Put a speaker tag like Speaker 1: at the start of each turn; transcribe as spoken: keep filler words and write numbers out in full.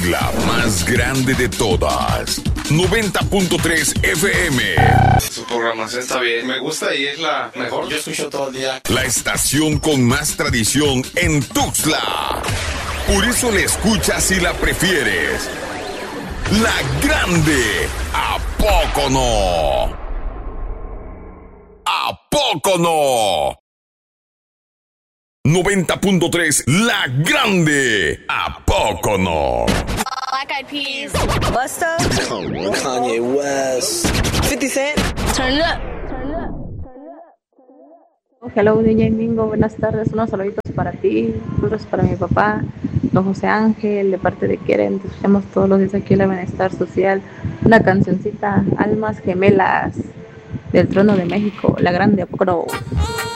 Speaker 1: La más grande de todas. noventa punto tres F M.
Speaker 2: Su programación está bien. Me gusta y es la mejor. Yo escucho todo el día.
Speaker 1: La estación con más tradición en Tuxtla. Por eso la escuchas y la prefieres. La grande. ¿A poco no? ¿A poco no? noventa punto tres, La Grande. ¿A poco no?
Speaker 3: Black Eyed Peas.
Speaker 4: Busta.
Speaker 5: Kanye West. fifty Cent.
Speaker 3: Turn it up.
Speaker 6: Hello, D J Mingo, buenas tardes, unos saluditos para ti, otros para mi papá, don José Ángel, de parte de Keren, te escuchamos todos los días aquí en la Bienestar Social, una cancioncita, Almas Gemelas, del Trono de México, La Grande, ¿a poco no?